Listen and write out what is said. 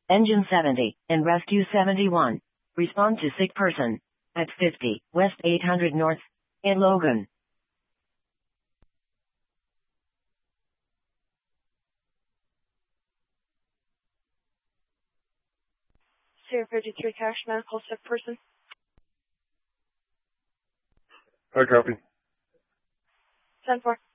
Engine 70, and Rescue 71. Respond to sick person. At 50, West 800 North. In Logan. Sierra 53 Cash, medical sick person. Hi, copy. 10-4.